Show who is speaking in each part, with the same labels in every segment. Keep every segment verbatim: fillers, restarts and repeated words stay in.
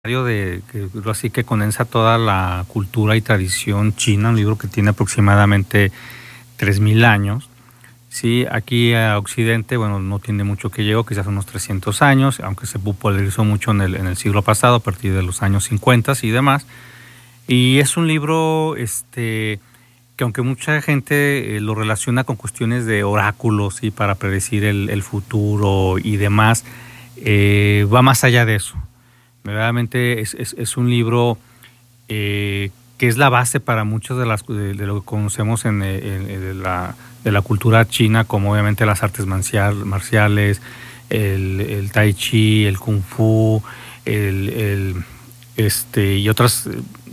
Speaker 1: de que así que condensa toda la cultura y tradición china, un libro que tiene aproximadamente tres mil años. Sí, aquí a Occidente, bueno, no tiene mucho que llegó, quizás unos trescientos años, aunque se popularizó mucho en el, en el siglo pasado, a partir de los años cincuenta y demás. Y es un libro este, que aunque mucha gente eh, lo relaciona con cuestiones de oráculos, ¿sí? Para predecir el, el futuro y demás, eh, va más allá de eso. Verdaderamente es, es, es un libro eh, que es la base para muchas de las de, de lo que conocemos en, en, en de, la, de la cultura china, como obviamente las artes marcial, marciales, el, el tai chi, el kung fu, el, el, este, y otras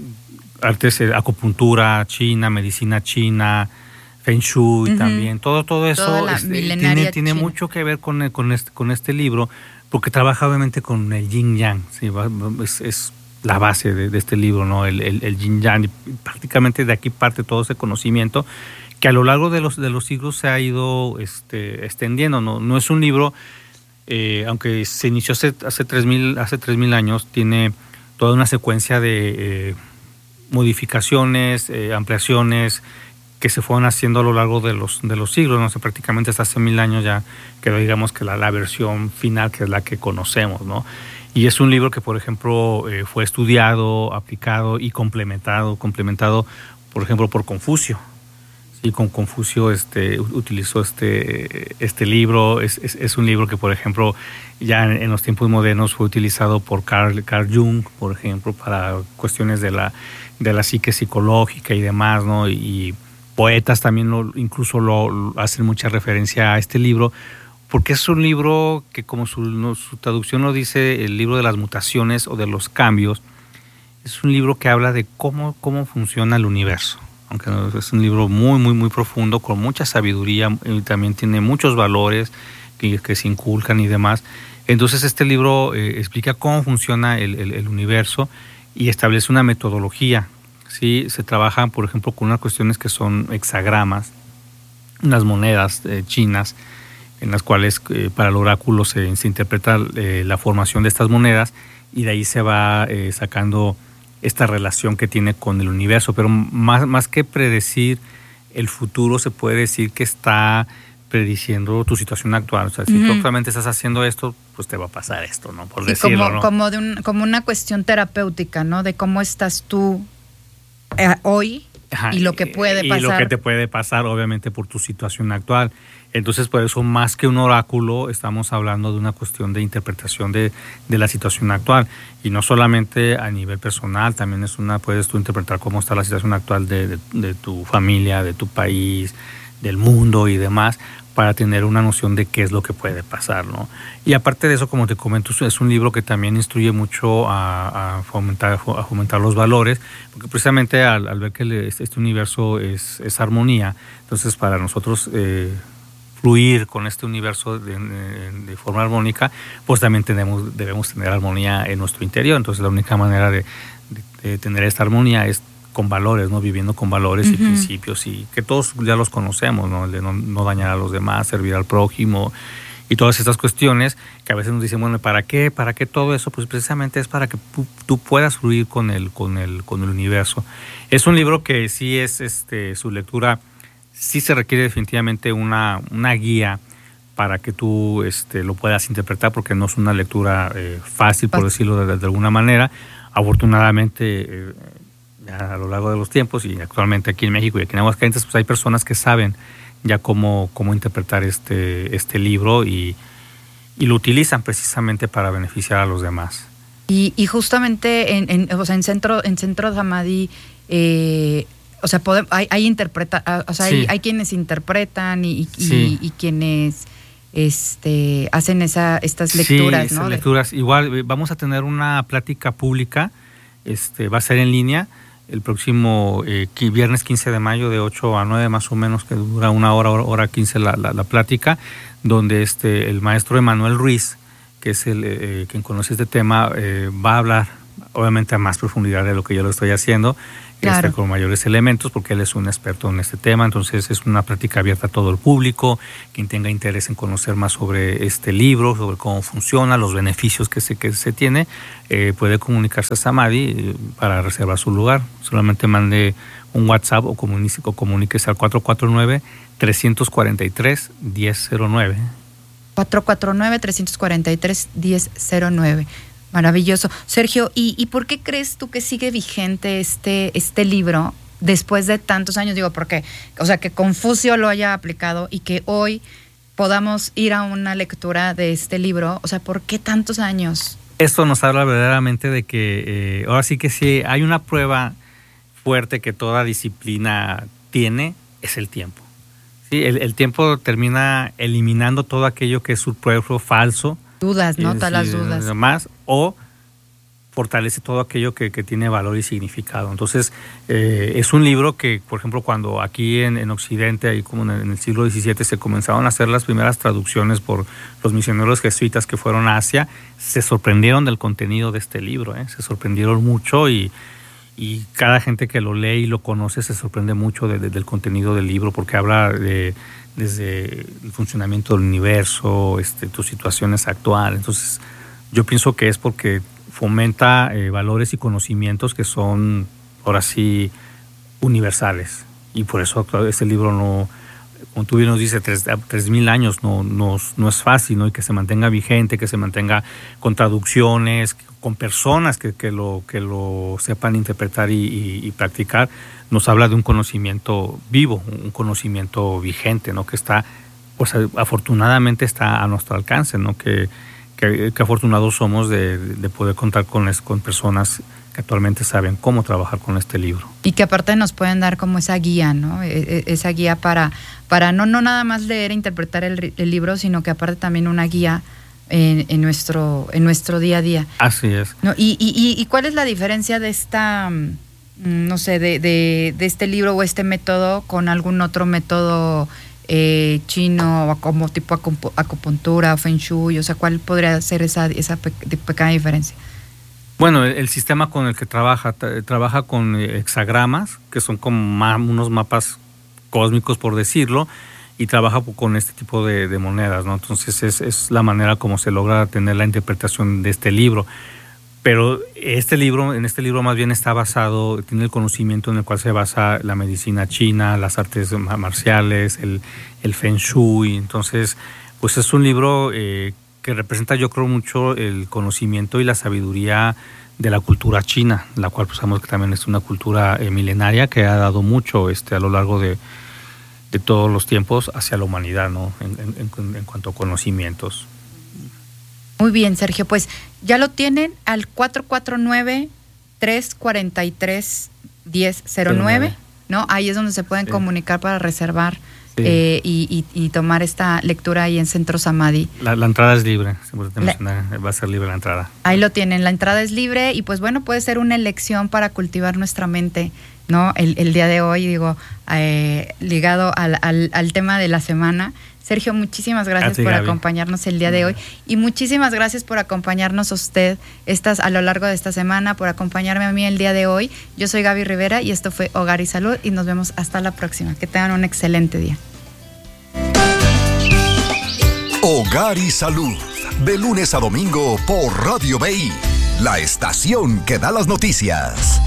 Speaker 1: artes, eh, acupuntura china, medicina china, feng shui, uh-huh. También, todo, todo eso este, tiene, tiene mucho que ver con, con, este, con este libro, porque trabaja obviamente con el yin yang, ¿sí? es, es la base de, de este libro, ¿no? El, el, el yin yang, y prácticamente de aquí parte todo ese conocimiento que a lo largo de los, de los siglos se ha ido este, extendiendo, ¿no? No es un libro, eh, aunque se inició hace, hace tres mil años, tiene toda una secuencia de eh, modificaciones, eh, ampliaciones, que se fueron haciendo a lo largo de los de los siglos, no sé, prácticamente hasta hace mil años ya quedó, digamos, que la, la versión final, que es la que conocemos, ¿no? Y es un libro que, por ejemplo, eh, fue estudiado, aplicado y complementado, complementado, por ejemplo, por Confucio. Sí, con Confucio este, utilizó este, este libro. Es, es, es un libro que, por ejemplo, ya en, en los tiempos modernos fue utilizado por Carl, Carl Jung, por ejemplo, para cuestiones de la, de la psique psicológica y demás, ¿no? Y poetas también lo, incluso lo, lo hacen mucha referencia a este libro, porque es un libro que, como su, no, su traducción lo dice, el libro de las mutaciones o de los cambios, es un libro que habla de cómo, cómo funciona el universo, aunque es un libro muy, muy, muy profundo, con mucha sabiduría, y también tiene muchos valores que, que se inculcan y demás. Entonces este libro eh, explica cómo funciona el, el, el universo y establece una metodología. Sí, se trabajan, por ejemplo, con unas cuestiones que son hexagramas, unas monedas eh, chinas, en las cuales eh, para el oráculo se, se interpreta eh, la formación de estas monedas, y de ahí se va eh, sacando esta relación que tiene con el universo. Pero más, más que predecir el futuro, se puede decir que está prediciendo tu situación actual. O sea, si uh-huh. tú actualmente estás haciendo esto, pues te va a pasar esto, ¿no? Por
Speaker 2: sí,
Speaker 1: decirlo,
Speaker 2: como,
Speaker 1: ¿no?
Speaker 2: Como, de un, como una cuestión terapéutica, ¿no? De cómo estás tú eh, hoy. Ajá, y lo que puede pasar.
Speaker 1: Y lo que te puede pasar, obviamente, por tu situación actual. Entonces, por eso, más que un oráculo, estamos hablando de una cuestión de interpretación de, de la situación actual. Y no solamente a nivel personal, también es una, puedes tú interpretar cómo está la situación actual de, de, de tu familia, de tu país, del mundo y demás, para tener una noción de qué es lo que puede pasar, ¿no? Y aparte de eso, como te comento, es un libro que también instruye mucho a, a, fomentar, a fomentar los valores, porque precisamente al, al ver que le, este universo es, es armonía, entonces para nosotros eh, fluir con este universo de, de, de forma armónica, pues también tenemos, debemos tener armonía en nuestro interior. Entonces la única manera de, de, de tener esta armonía es con valores, ¿no? Viviendo con valores uh-huh. y principios, y que todos ya los conocemos, ¿no? El de no, no dañar a los demás, servir al prójimo, y todas estas cuestiones que a veces nos dicen, bueno, ¿para qué? ¿Para qué todo eso? Pues precisamente es para que tú, tú puedas fluir con el, con el, con el universo. Es un libro que sí es, este, su lectura, sí se requiere definitivamente una, una guía para que tú este, lo puedas interpretar, porque no es una lectura eh, fácil, por decirlo de, de alguna manera. Afortunadamente, eh, a lo largo de los tiempos, y actualmente aquí en México y aquí en Aguascalientes, pues hay personas que saben ya cómo, cómo interpretar este, este libro, y, y lo utilizan precisamente para beneficiar a los demás.
Speaker 2: Y, y justamente en, en, o sea, en centro, en Centro Samadhi, eh, o sea, podemos, hay, hay interpreta, o sea, sí. hay, hay quienes interpretan y, y, sí. y, y quienes este hacen esa, estas lecturas,
Speaker 1: sí,
Speaker 2: ¿no?
Speaker 1: Esas lecturas. Igual vamos a tener una plática pública, este, va a ser en línea el próximo eh, viernes quince de mayo, de ocho a nueve más o menos, que dura una hora, hora quince la, la, la plática, donde este, el maestro Emanuel Ruiz, que es el eh, quien conoce este tema, eh, va a hablar obviamente a más profundidad de lo que yo lo estoy haciendo,
Speaker 2: Claro.
Speaker 1: Este, con mayores elementos, porque él es un experto en este tema. Entonces es una práctica abierta a todo el público. Quien tenga interés en conocer más sobre este libro, sobre cómo funciona, los beneficios que se, que se tiene, eh, puede comunicarse a Samadhi para reservar su lugar. Solamente mande un WhatsApp o comuníquese, o comuníquese al cuatro cuatro nueve, tres cuatro tres, uno cero cero nueve.
Speaker 2: cuatro cuatro nueve, tres cuatro tres, uno cero cero nueve. Maravilloso. Sergio, ¿y, ¿y por qué crees tú que sigue vigente este, este libro después de tantos años? Digo, porque, o sea, que Confucio lo haya aplicado y que hoy podamos ir a una lectura de este libro. O sea, ¿por qué tantos años?
Speaker 1: Esto nos habla verdaderamente de que, eh, ahora sí que sí, hay una prueba fuerte que toda disciplina tiene, es el tiempo. Sí, el, el tiempo termina eliminando todo aquello que es superfluo, falso.
Speaker 2: Dudas, ¿no? Todas las dudas.
Speaker 1: Demás, o fortalece todo aquello que, que tiene valor y significado. Entonces, eh, es un libro que, por ejemplo, cuando aquí en, en Occidente, ahí como en el, en el siglo diecisiete, se comenzaron a hacer las primeras traducciones por los misioneros jesuitas que fueron a Asia, se sorprendieron del contenido de este libro, ¿eh? Se sorprendieron mucho y, y cada gente que lo lee y lo conoce se sorprende mucho de, de, del contenido del libro, porque habla de desde el funcionamiento del universo, este, tus situaciones actuales. Entonces, yo pienso que es porque fomenta eh, valores y conocimientos que son, ahora sí, universales. Y por eso este libro no, como tú bien nos dices, tres, tres mil años no, no, no es fácil, ¿no? Y que se mantenga vigente, que se mantenga con traducciones, con personas que, que, lo, que lo sepan interpretar y, y, y practicar, nos habla de un conocimiento vivo, un conocimiento vigente, ¿no? Que está, pues afortunadamente está a nuestro alcance, ¿no? Que, que, que afortunados somos de, de poder contar con, es, con personas que actualmente saben cómo trabajar con este libro.
Speaker 2: Y que aparte nos pueden dar como esa guía, ¿no? Esa guía para, para no, no nada más leer e interpretar el, el libro, sino que aparte también una guía En, en nuestro en nuestro día a día.
Speaker 1: Así es.
Speaker 2: ¿No? Y, y, y cuál es la diferencia de esta, no sé, de, de, de este libro o este método con algún otro método eh, chino, o como tipo acupuntura, feng shui? O sea, ¿cuál podría ser esa, esa pe- pequeña diferencia?
Speaker 1: Bueno, el, el sistema con el que trabaja, tra- trabaja con hexagramas, que son como ma- unos mapas cósmicos, por decirlo, y trabaja con este tipo de, de monedas, ¿no? Entonces es, es la manera como se logra tener la interpretación de este libro. Pero este libro, en este libro más bien está basado, tiene el conocimiento en el cual se basa la medicina china, las artes marciales, el, el feng shui. Entonces, pues es un libro eh, que representa, yo creo, mucho el conocimiento y la sabiduría de la cultura china, la cual pues sabemos que también es una cultura eh, milenaria que ha dado mucho este, a lo largo de de todos los tiempos hacia la humanidad, ¿no? En, en, en cuanto a conocimientos.
Speaker 2: Muy bien, Sergio, pues ya lo tienen al cuatro cuatro nueve, tres cuatro tres, uno cero cero nueve, ¿no? Ahí es donde se pueden sí. comunicar para reservar sí. eh, y, y, y tomar esta lectura ahí en Centro Samadhi.
Speaker 1: La, la entrada es libre, la, va a ser libre la entrada.
Speaker 2: Ahí lo tienen, la entrada es libre y pues bueno, puede ser una elección para cultivar nuestra mente, ¿no? El, el día de hoy, digo, eh, ligado al, al, al tema de la semana. Sergio, muchísimas gracias ti, por Gaby. acompañarnos el día de hoy y muchísimas gracias por acompañarnos a usted estas, a lo largo de esta semana, por acompañarme a mí el día de hoy. Yo soy Gaby Rivera y esto fue Hogar y Salud y nos vemos hasta la próxima. Que tengan un excelente día.
Speaker 3: Hogar y Salud, de lunes a domingo por Radio B I, la estación que da las noticias.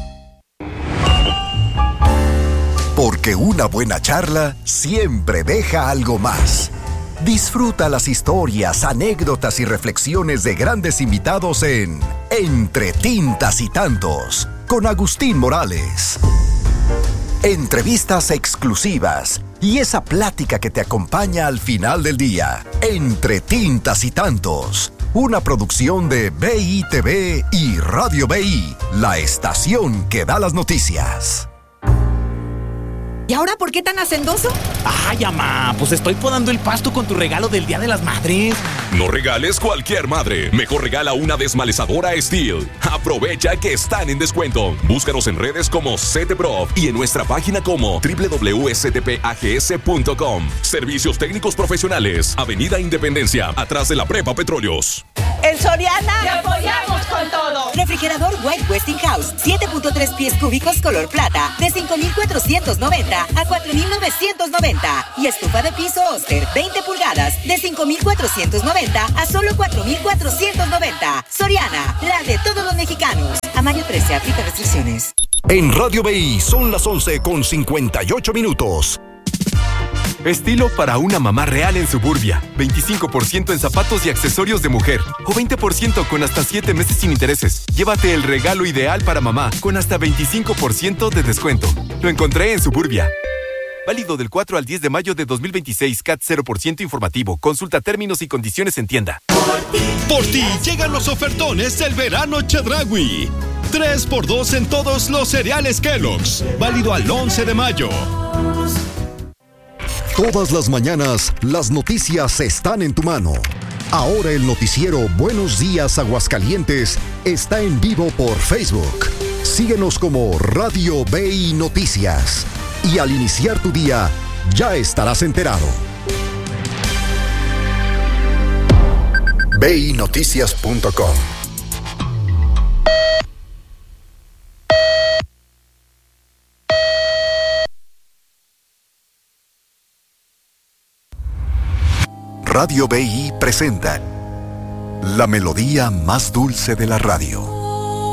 Speaker 3: Porque una buena charla siempre deja algo más. Disfruta las historias, anécdotas y reflexiones de grandes invitados en Entre Tintas y Tantos, con Agustín Morales. Entrevistas exclusivas y esa plática que te acompaña al final del día. Entre Tintas y Tantos, una producción de B I T V y Radio B I, la estación que da las noticias.
Speaker 4: ¿Y ahora por qué tan hacendoso?
Speaker 5: Ay, mamá, pues estoy podando el pasto con tu regalo del Día de las Madres.
Speaker 6: No regales cualquier madre. Mejor regala una desmalezadora Steel. Aprovecha que están en descuento. Búscanos en redes como CETEPROF y en nuestra página como doble u doble u doble u punto s t p a g s punto com. Servicios técnicos profesionales. Avenida Independencia, atrás de la Prepa Petróleos.
Speaker 7: En Soriana te apoyamos con todo.
Speaker 8: Refrigerador White Westinghouse, siete punto tres pies cúbicos color plata, de cinco mil cuatrocientos noventa a cuatro mil novecientos noventa. Y estufa de piso Oster, veinte pulgadas, de cinco mil cuatrocientos noventa a solo cuatro mil cuatrocientos noventa. Soriana, la de todos los mexicanos. A mayo trece, aplica restricciones.
Speaker 3: En Radio B I son las once con cincuenta y ocho minutos.
Speaker 9: Estilo para una mamá real en Suburbia. veinticinco por ciento en zapatos y accesorios de mujer. O veinte por ciento con hasta siete meses sin intereses. Llévate el regalo ideal para mamá con hasta veinticinco por ciento de descuento. Lo encontré en Suburbia. Válido del cuatro al diez de mayo de dos mil veintiséis. C A T cero por ciento informativo. Consulta términos y condiciones en tienda.
Speaker 10: Por ti llegan los ofertones del verano Chedraui. tres por dos en todos los cereales Kellogg's. Válido al once de mayo.
Speaker 3: Todas las mañanas, las noticias están en tu mano. Ahora el noticiero Buenos Días Aguascalientes está en vivo por Facebook. Síguenos como Radio B I Noticias. Y al iniciar tu día, ya estarás enterado. B I noticias punto com. Radio B I presenta la melodía más dulce de la radio.